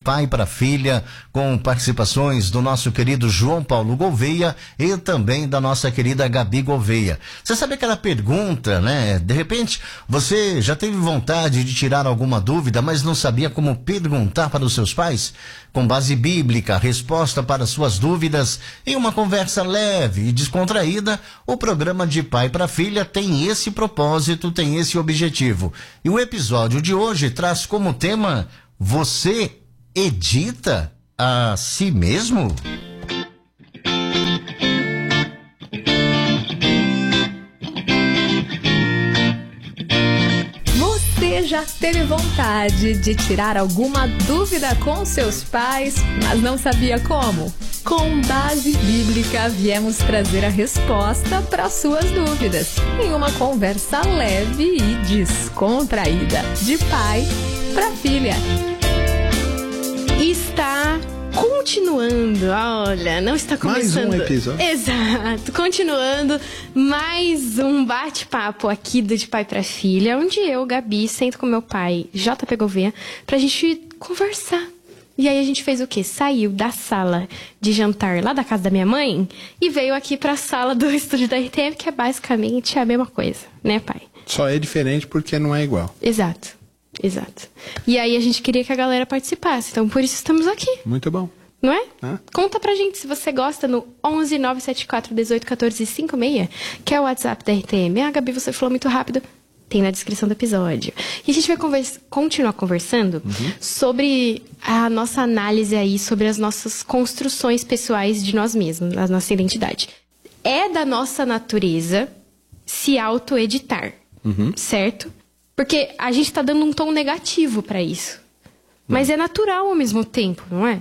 pai para filha, com participações do nosso querido João Paulo Gouveia e também da nossa querida Gabi Gouveia. Você sabe aquela pergunta, né? De repente, você já teve vontade de tirar alguma dúvida, mas não sabia como perguntar para os seus pais? Com base bíblica, resposta para suas dúvidas em uma conversa leve e descontraída, o programa De Pai para Filha tem esse propósito, tem esse objetivo. E o episódio de hoje traz como tema: você edita a si mesmo? Você já teve vontade de tirar alguma dúvida com seus pais, mas não sabia como? Com base bíblica, viemos trazer a resposta para suas dúvidas, em uma conversa leve e descontraída, de pai para filha. Está continuando, olha, não está começando. Mais um episódio. Exato, continuando mais um bate-papo aqui do De Pai para Filha, onde eu, Gabi, sento com meu pai, JP Gouveia, pra gente conversar. E aí a gente fez o quê? Saiu da sala de jantar lá da casa da minha mãe e veio aqui pra sala do estúdio da RTM, que é basicamente a mesma coisa, né, pai? Só é diferente porque não é igual. Exato. E aí a gente queria que a galera participasse, então por isso estamos aqui. Muito bom. Não é? Conta pra gente se você gosta no 11 974 18 14 56, que é o WhatsApp da RTM. Ah, Gabi, você falou muito rápido. Tem na descrição do episódio. E a gente vai continuar conversando sobre a nossa análise aí, sobre as nossas construções pessoais de nós mesmos, a nossa identidade. É da nossa natureza se auto-editar, certo? Porque a gente tá dando um tom negativo pra isso. Mas é natural ao mesmo tempo, não é?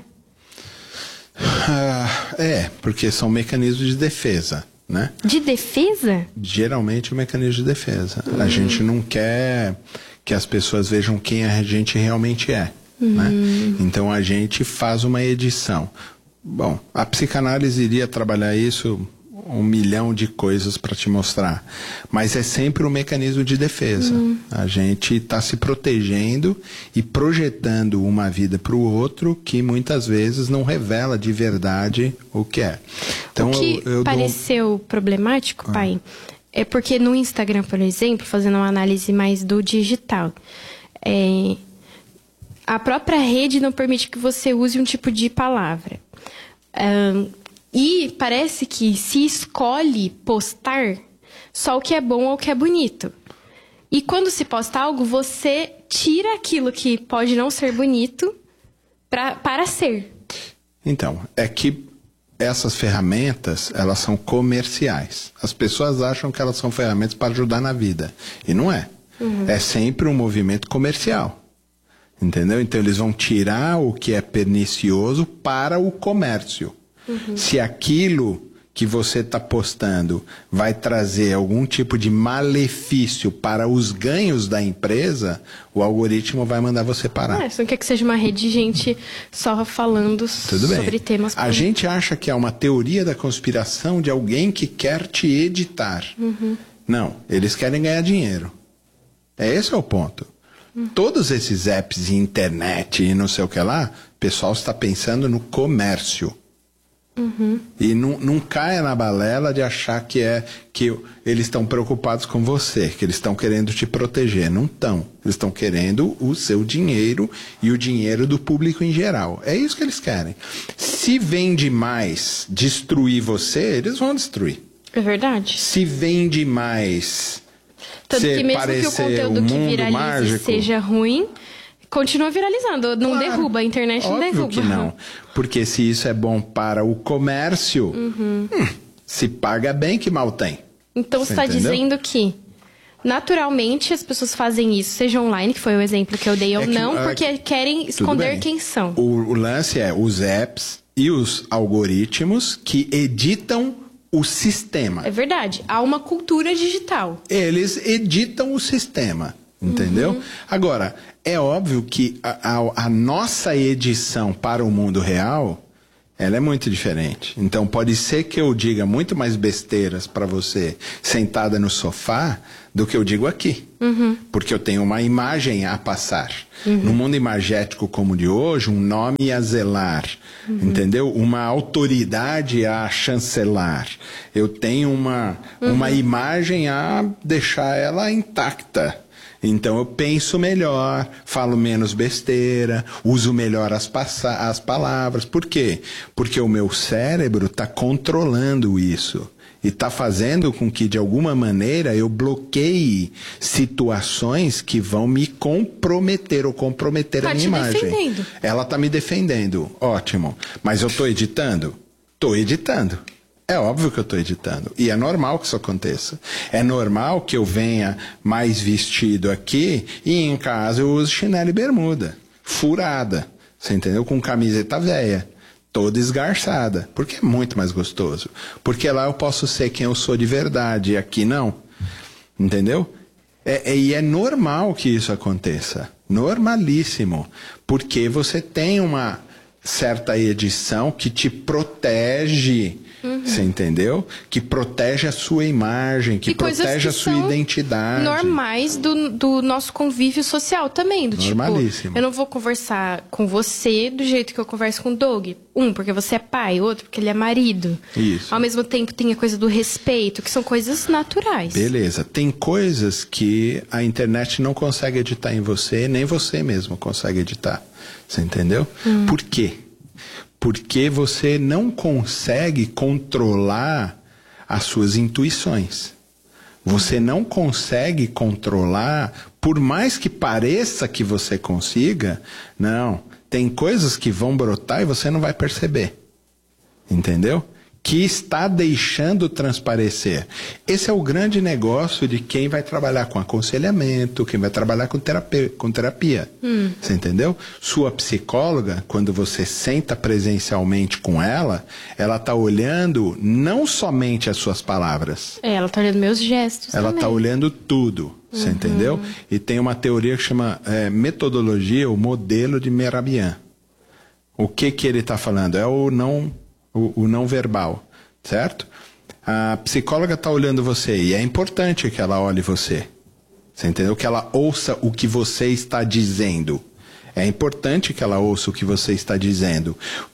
Porque são mecanismos de defesa, né? De defesa? Geralmente é um mecanismo de defesa. A gente não quer que as pessoas vejam quem a gente realmente é, né? Então a gente faz uma edição. Bom, a psicanálise iria trabalhar isso, 1 milhão de coisas para te mostrar, mas é sempre um mecanismo de defesa. A gente está se protegendo e projetando uma vida para o outro que muitas vezes não revela de verdade o que é. Então, o que pareceu problemático, pai, é porque no Instagram, por exemplo, fazendo uma análise mais do digital, a própria rede não permite que você use um tipo de palavra. E parece que se escolhe postar só o que é bom ou o que é bonito. E quando se posta algo, você tira aquilo que pode não ser bonito para ser. Então, é que essas ferramentas, elas são comerciais. As pessoas acham que elas são ferramentas para ajudar na vida. E não é. É sempre um movimento comercial. Entendeu? Então, eles vão tirar o que é pernicioso para o comércio. Se aquilo que você está postando vai trazer algum tipo de malefício para os ganhos da empresa, o algoritmo vai mandar você parar. Você não quer que seja uma rede de gente só falando sobre temas... A gente acha que é uma teoria da conspiração de alguém que quer te editar. Não, eles querem ganhar dinheiro. Esse é o ponto. Todos esses apps de internet e não sei o que lá, o pessoal está pensando no comércio. E não caia na balela de achar que eles estão preocupados com você, que eles estão querendo te proteger. Não estão. Eles estão querendo o seu dinheiro e o dinheiro do público em geral. É isso que eles querem. Se vende mais destruir você, eles vão destruir. É verdade. Se vende mais tanto que mesmo que o conteúdo que viralize mágico, seja ruim, continua viralizando, não derruba, a internet não derruba. Óbvio que não, porque se isso é bom para o comércio, se paga bem, que mal tem. Então você está dizendo que naturalmente as pessoas fazem isso, seja online, que foi o exemplo que eu dei, ou não, porque querem esconder quem são. O lance é os apps e os algoritmos que editam o sistema. É verdade, há uma cultura digital. Eles editam o sistema. Entendeu? Agora, é óbvio que a nossa edição para o mundo real Ela é muito diferente. Então pode ser que eu diga muito mais besteiras para você sentada no sofá do que eu digo aqui. Porque eu tenho uma imagem a passar. No mundo imagético como o de hoje, um nome a zelar. Entendeu? Uma autoridade a chancelar. Eu tenho uma imagem a deixar ela intacta. Então eu penso melhor, falo menos besteira, uso melhor as palavras. Por quê? Porque o meu cérebro está controlando isso. E está fazendo com que, de alguma maneira, eu bloqueie situações que vão me comprometer ou comprometer a minha imagem. Defendendo. Ela está me defendendo. Ótimo. Mas eu estou editando? Estou editando. É óbvio que eu estou editando. E é normal que isso aconteça. É normal que eu venha mais vestido aqui e em casa eu use chinelo e bermuda. Furada. Você entendeu? Com camiseta velha. Toda esgarçada. Porque é muito mais gostoso. Porque lá eu posso ser quem eu sou de verdade. E aqui não. Entendeu? E é normal que isso aconteça. Normalíssimo. Porque você tem uma certa edição que te protege. Você entendeu? Que protege a sua imagem, que protege a sua identidade. Normais do nosso convívio social também. Normalíssimo. Tipo, eu não vou conversar com você do jeito que eu converso com o Doug. Porque você é pai, outro porque ele é marido. Isso. Ao mesmo tempo tem a coisa do respeito, que são coisas naturais. Beleza. Tem coisas que a internet não consegue editar em você, nem você mesmo consegue editar. Você entendeu? Por quê? Porque você não consegue controlar as suas intuições. Você não consegue controlar, por mais que pareça que você consiga, não. Tem coisas que vão brotar e você não vai perceber. Entendeu? Que está deixando transparecer. Esse é o grande negócio de quem vai trabalhar com aconselhamento, quem vai trabalhar com terapia. Você entendeu? Sua psicóloga, quando você senta presencialmente com ela está olhando não somente as suas palavras. Ela está olhando meus gestos ela também. Está olhando tudo. Você entendeu? E tem uma teoria que chama metodologia, o modelo de Mehrabian. O que ele está falando? É o não verbal, certo? A psicóloga está olhando você e é importante que ela olhe você. Você entendeu? Que ela ouça o que você está dizendo. É importante que ela ouça o que você está dizendo.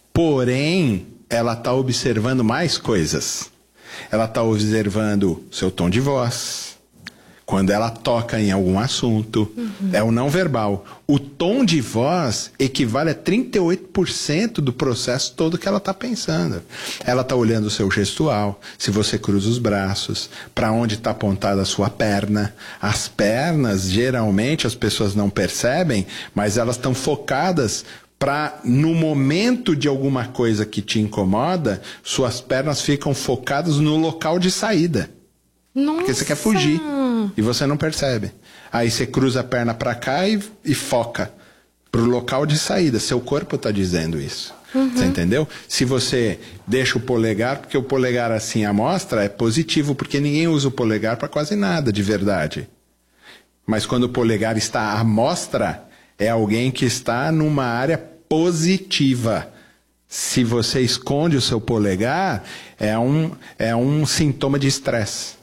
Porém, ela está observando mais coisas. Ela está observando seu tom de voz. Quando ela toca em algum assunto, é o não verbal. O tom de voz equivale a 38% do processo todo que ela está pensando. Ela está olhando o seu gestual, se você cruza os braços, para onde está apontada a sua perna. As pernas, geralmente, as pessoas não percebem, mas elas estão focadas para, no momento de alguma coisa que te incomoda, suas pernas ficam focadas no local de saída. Nossa. Porque você quer fugir e você não percebe. Aí você cruza a perna para cá e foca pro local de saída. Seu corpo está dizendo isso. Você entendeu? Se você deixa o polegar, porque o polegar assim à mostra é positivo, porque ninguém usa o polegar para quase nada de verdade. Mas quando o polegar está à mostra, é alguém que está numa área positiva. Se você esconde o seu polegar, é um sintoma de estresse.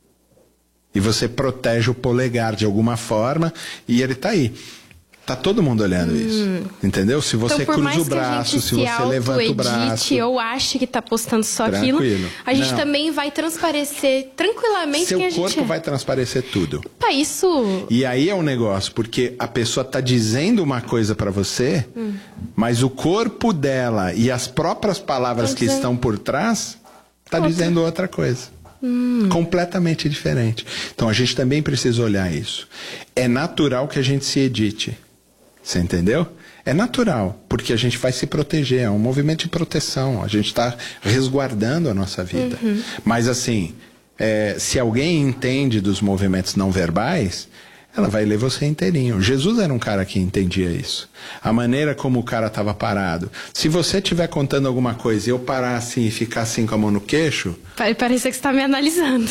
E você protege o polegar de alguma forma e ele está aí. Tá todo mundo olhando isso. Entendeu? Se você então, cruza o braço, se você levanta o braço. Ou acha que tá postando só aquilo, a gente também vai transparecer tranquilamente quem a gente é. Seu corpo vai transparecer tudo. Tá, isso... E aí é um negócio, porque a pessoa tá dizendo uma coisa para você, mas o corpo dela e as próprias palavras que estão por trás tá dizendo outra coisa. Completamente diferente. Então a gente também precisa olhar isso. É natural que a gente se edite. Você entendeu? É natural, porque a gente vai se proteger. É um movimento de proteção. A gente está resguardando a nossa vida. Mas assim, se alguém entende dos movimentos não verbais, ela vai ler você inteirinho. Jesus era um cara que entendia isso. A maneira como o cara estava parado. Se você estiver contando alguma coisa e eu parar assim e ficar assim com a mão no queixo... Vai parecer que você está me analisando.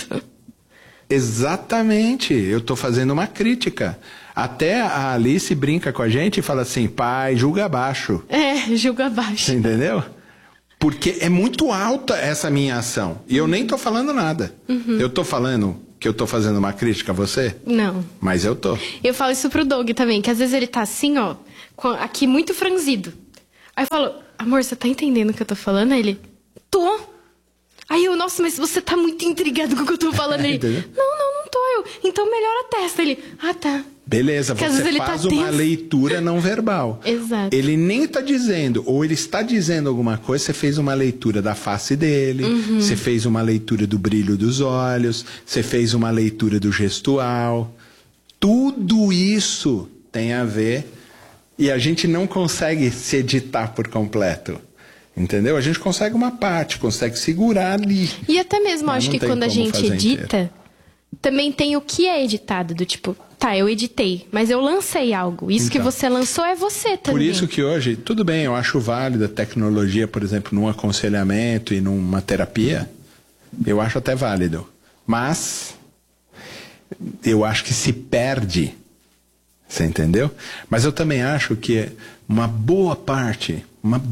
Exatamente. Eu estou fazendo uma crítica. Até a Alice brinca com a gente e fala assim, pai, julga baixo. Julga baixo. Você entendeu? Porque é muito alta essa minha ação. E eu nem tô falando nada. Eu tô falando que eu tô fazendo uma crítica a você? Não. Mas eu tô. Eu falo isso pro Doug também, que às vezes ele tá assim, ó, aqui muito franzido. Aí eu falo, amor, você tá entendendo o que eu tô falando? Aí ele, tô. Aí eu, nossa, mas você tá muito intrigado com o que eu tô falando. Ele, não tô eu. Então melhora a testa. Ele, tá. Beleza, porque você faz uma leitura não verbal. Exato. Ele nem tá dizendo, ou ele está dizendo alguma coisa, você fez uma leitura da face dele, você fez uma leitura do brilho dos olhos, você fez uma leitura do gestual. Tudo isso tem a ver, e a gente não consegue se editar por completo. Entendeu? A gente consegue uma parte, consegue segurar ali. E até mesmo, acho que quando a gente edita, inteiro. Também tem o que é editado, do tipo, tá, eu editei, mas eu lancei algo. Isso que você lançou é você também. Por isso que hoje, tudo bem, eu acho válida a tecnologia, por exemplo, num aconselhamento e numa terapia, eu acho até válido. Mas eu acho que se perde, você entendeu? Mas eu também acho que uma boa parte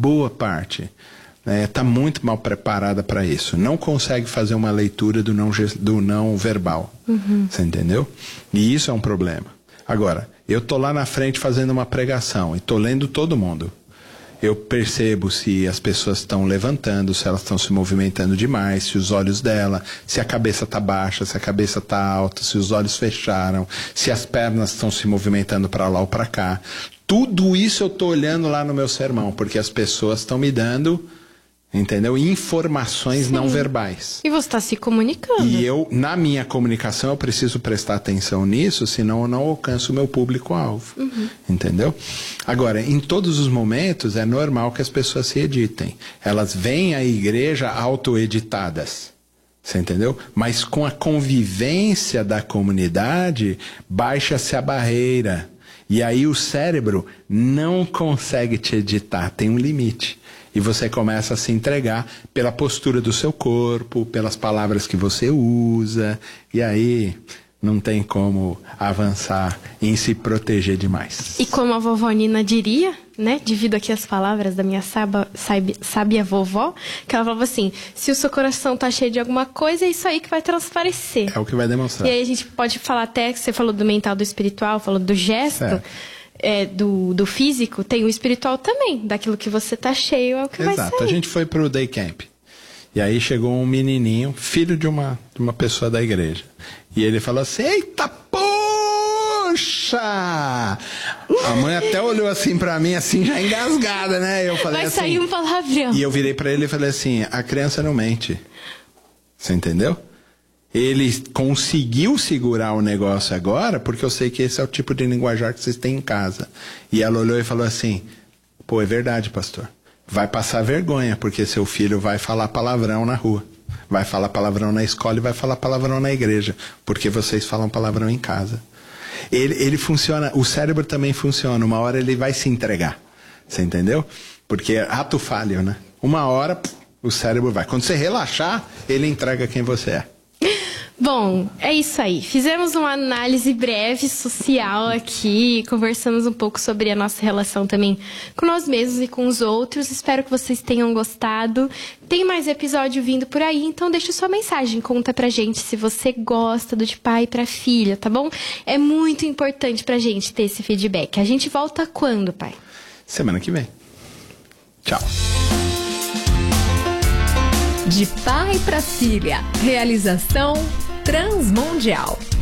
está muito mal preparada para isso. Não consegue fazer uma leitura do não verbal. Você entendeu? E isso é um problema. Agora, eu tô lá na frente fazendo uma pregação e tô lendo todo mundo. Eu percebo se as pessoas estão levantando, se elas estão se movimentando demais, se os olhos dela, se a cabeça está baixa, se a cabeça está alta, se os olhos fecharam, se as pernas estão se movimentando para lá ou para cá. Tudo isso eu tô olhando lá no meu sermão, porque as pessoas estão me dando, entendeu? Informações não verbais. E você está se comunicando. E eu, na minha comunicação, eu preciso prestar atenção nisso, senão eu não alcanço o meu público-alvo. Entendeu? Agora, em todos os momentos, é normal que as pessoas se editem. Elas vêm à igreja autoeditadas. Você entendeu? Mas com a convivência da comunidade, baixa-se a barreira. E aí o cérebro não consegue te editar, tem um limite. E você começa a se entregar pela postura do seu corpo, pelas palavras que você usa. E aí não tem como avançar em se proteger demais. E como a vovó Nina diria, né? Divido aqui as palavras da minha sábia vovó, que ela falava assim, se o seu coração tá cheio de alguma coisa, é isso aí que vai transparecer. É o que vai demonstrar. E aí a gente pode falar até, que você falou do mental, do espiritual, falou do gesto, do físico, tem o espiritual também. Daquilo que você tá cheio é o que vai sair. Exato, a gente foi pro day camp. E aí chegou um menininho, filho de uma pessoa da igreja. E ele falou assim, eita poxa! A mãe até olhou assim pra mim, assim, já engasgada, né? Eu falei vai assim, sair um palavrão. E eu virei pra ele e falei assim, a criança não mente. Você entendeu? Ele conseguiu segurar o negócio agora, porque eu sei que esse é o tipo de linguajar que vocês têm em casa. E ela olhou e falou assim, pô, é verdade, pastor. Vai passar vergonha, porque seu filho vai falar palavrão na rua. Vai falar palavrão na escola e vai falar palavrão na igreja. Porque vocês falam palavrão em casa. Ele funciona, o cérebro também funciona. Uma hora ele vai se entregar. Você entendeu? Porque é ato falho, né? Uma hora o cérebro vai. Quando você relaxar, ele entrega quem você é. Bom, é isso aí. Fizemos uma análise breve social aqui, conversamos um pouco sobre a nossa relação também com nós mesmos e com os outros. Espero que vocês tenham gostado. Tem mais episódio vindo por aí, então deixa sua mensagem. Conta pra gente se você gosta do De Pai pra Filha, tá bom? É muito importante pra gente ter esse feedback. A gente volta quando, pai? Semana que vem. Tchau. De Pai pra Filha. Realização Transmundial.